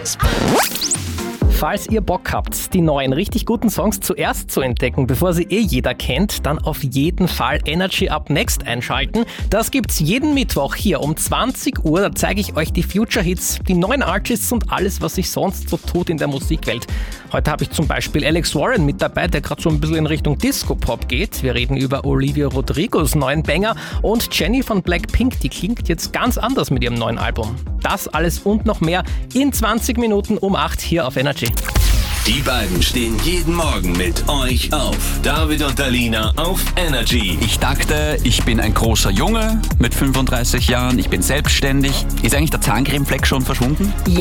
Hits. Falls ihr Bock habt, die neuen richtig guten Songs zuerst zu entdecken, bevor sie jeder kennt, dann auf jeden Fall Energy Up Next einschalten. Das gibt's jeden Mittwoch hier um 20 Uhr. Da zeige ich euch die Future Hits, die neuen Artists und alles, was sich sonst so tut in der Musikwelt. Heute habe ich zum Beispiel Alex Warren mit dabei, der gerade so ein bisschen in Richtung Disco-Pop geht. Wir reden über Olivia Rodrigos neuen Banger und Jennie von Blackpink, die klingt jetzt ganz anders mit ihrem neuen Album. Das alles und noch mehr in 20 Minuten um 8 hier auf Energy. Die beiden stehen jeden Morgen mit euch auf. David und Alina auf Energy. Ich dachte, ich bin ein großer Junge mit 35 Jahren, ich bin selbstständig. Ist eigentlich der Zahncremefleck schon verschwunden?